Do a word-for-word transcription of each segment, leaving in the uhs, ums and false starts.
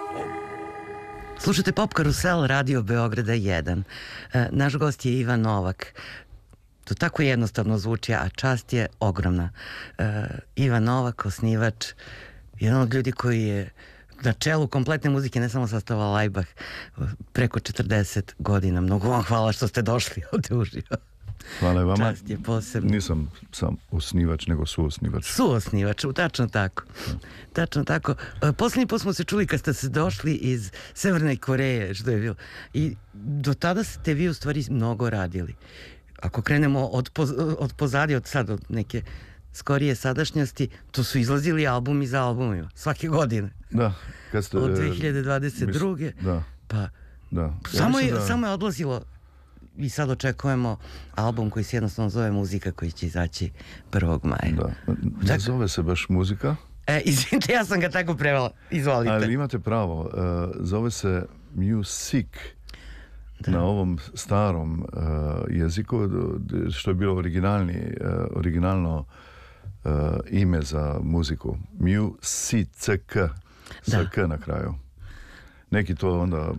Slušajte Pop Karusel, Radio Beograda jedan. Naš gost je Ivan Novak. To tako jednostavno zvuči, a čast je ogromna. Ivan Novak, osnivač, jedan od ljudi koji je na čelu kompletne muzike, ne samo sastava Laibach, preko četrdeset godina. Mnogo vam hvala što ste došli ovde uživo. Hvala i vama. Čast je posebno. Nisam sam osnivač, nego suosnivač. Suosnivač, tačno tako. Tačno tako. Poslednji put smo se čuli kad ste se došli iz Severne Koreje, što je bilo. I do tada ste vi u stvari mnogo radili. Ako krenemo od, poz, od pozadi, od sad, od neke skorije sadašnjosti, to su izlazili albumi za albumima, svake godine. Da. Kad ste, od dve hiljade dvadeset druge Mis, da. Pa da. Ja samo, je, da... samo je odlazilo i sad očekujemo album koji se jednostavno zove Muzika, koji će izaći prvog maja. Da. Ne tak... zove se baš Muzika. E, izvinite, ja sam ga tako prevela. Izvolite. Ali imate pravo. Uh, zove se Music. Da. Na ovom starom uh, jeziku, što je bilo originalni, uh, originalno uh, ime za muziku. Music, sa K na kraju. Neki to onda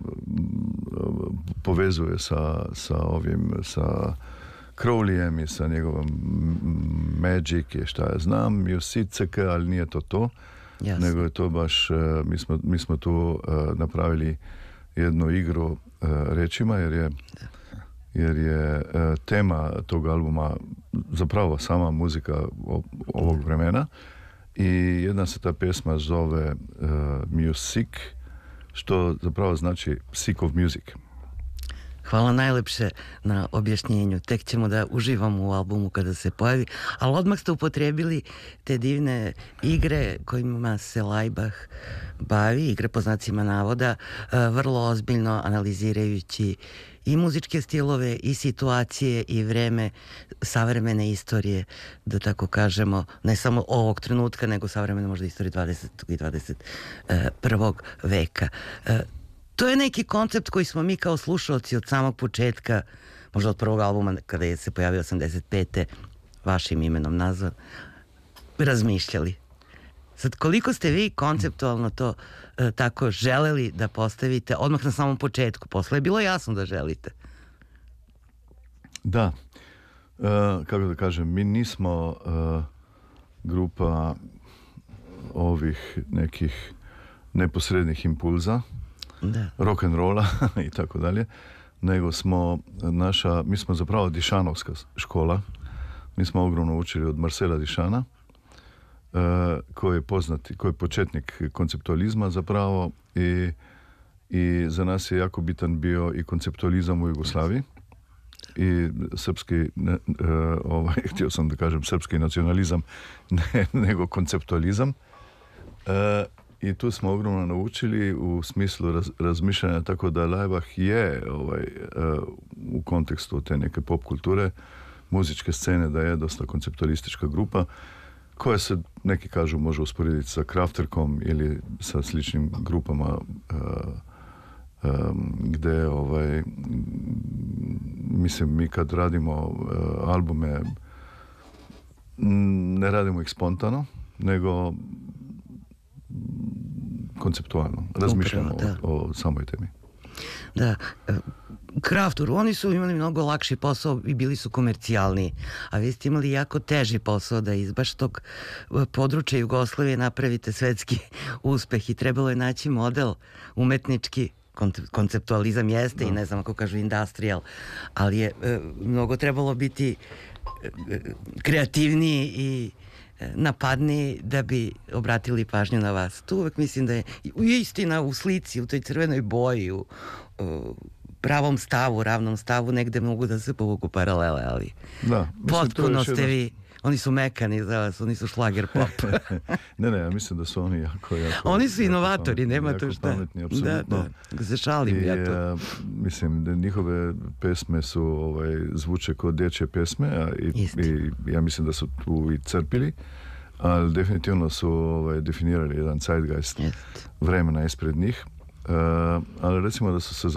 povezuje sa, sa ovim, sa Crowleyem i sa njegovom Magic i šta ja znam, Music, ali nije to to. Jasne. Nego je to baš, mi smo, mi smo tu napravili jednu igru rečima, jer je, jer je tema tog albuma zapravo sama muzika ovog vremena i jedna se ta pjesma zove Music, što zapravo znači Sick of Music. Hvala najlepše na objašnjenju. Tek ćemo da uživamo u albumu kada se pojavi, ali odmah ste upotrebili te divne igre kojima se Laibach bavi, igre po znacima navoda, vrlo ozbiljno analizirajući i muzičke stilove, i situacije, i vreme savremene istorije, da tako kažemo, ne samo ovog trenutka, nego savremene možda istorije dvadesetog i dvadeset prvog veka. To je neki koncept koji smo mi kao slušalci od samog početka, možda od prvog albuma kada je se pojavio osamdeset pete vašim imenom nazvan, razmišljali. Sad, koliko ste vi konceptualno to e, tako želeli da postavite odmah na samom početku? Posle je bilo jasno da želite. Da. E, kako da kažem, mi nismo e, grupa ovih nekih neposrednih impulza, da. Rock and rolla i tako dalje, nego smo naša, mi smo zapravo dišanovska škola. Mi smo ogromno učili od Marcela Dišana, uh, koji je poznati, koji je početnik konceptualizma zapravo i, i za nas je jako bitan bio i konceptualizam u Jugoslaviji i srpski, ne, uh, ovaj, htio sam da kažem srpski nacionalizam, ne, nego konceptualizam. Uh, I tu smo ogromno naučili u smislu raz, razmišljanja, tako da Laibach je ovaj, uh, u kontekstu te neke pop kulture, muzičke scene, da je dosta konceptualistička grupa, koja se, neki kažu, može usporediti sa Kraftwerkom ili sa sličnim grupama uh, um, gde, ovaj, mislim, mi kad radimo uh, albume, ne radimo ih spontano, nego konceptualno. Razmišljamo Upravo, o, o samoj temi. Da. Kraftwerk, oni su imali mnogo lakši posao i bili su komercijalniji, a vi ste imali jako teži posao da iz baš tog područja Jugoslavije napravite svetski uspeh i trebalo je naći model umetnički, konceptualizam jeste da. I ne znam ako kažu industrial, ali je e, mnogo trebalo biti e, kreativniji i napadni da bi obratili pažnju na vas. Tu uvek mislim da je istina u slici, u toj crvenoj boji, u, u pravom stavu, ravnom stavu, negde mogu da se povuku paralele, ali da, potpuno ste vi, oni su mekani za vas, oni su šlager pop. ne, ne, ja mislim da su oni jako, jako oni su inovatori, jako nema jako to šta. Pametni, apsolutno. Da, da, se šalim I, ja to. Uh, mislim, da njihove pesme su, ovaj, zvuče kod dječje pesme, a i, i ja mislim da su tu i crpili, ali definitivno su ovaj, definirali jedan zeitgeist vremena ispred njih. Uh, ali recimo da su se